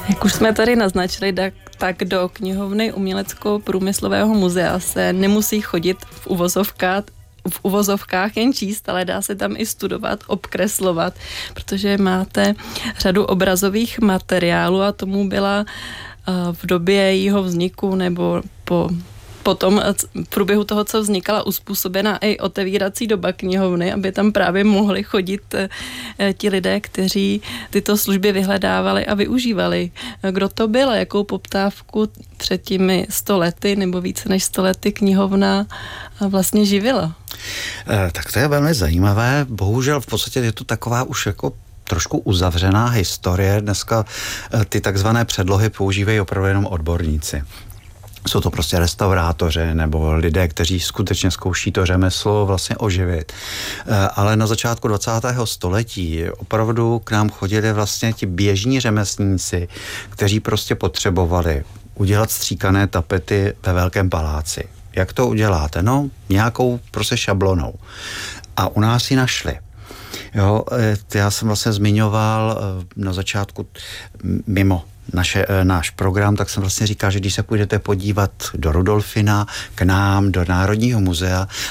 Jak už jsme tady naznačili, tak do knihovny Umělecko-průmyslového muzea se nemusí chodit v uvozovkách jen číst, ale dá se tam i studovat, obkreslovat, protože máte řadu obrazových materiálů a tomu byla v době jejího vzniku nebo potom v průběhu toho, co vznikala, uspůsobena i otevírací doba knihovny, aby tam právě mohli chodit ti lidé, kteří tyto služby vyhledávali a využívali. Kdo to byl, jakou poptávku před těmi 100 lety nebo více než 100 lety knihovna vlastně živila? Tak to je velmi zajímavé. Bohužel v podstatě je to taková už jako trošku uzavřená historie. Dneska ty takzvané předlohy používají opravdu jenom odborníci. Jsou to prostě restaurátoři nebo lidé, kteří skutečně zkouší to řemeslo vlastně oživit. Ale na začátku 20. století opravdu k nám chodili vlastně ti běžní řemeslníci, kteří prostě potřebovali udělat stříkané tapety ve velkém paláci. Jak to uděláte? No, nějakou prostě šablonou. A u nás ji našli. Jo, já jsem vlastně zmiňoval na začátku mimo náš program, tak jsem vlastně říkal, že když se půjdete podívat do Rudolfina, k nám, do Národního muzea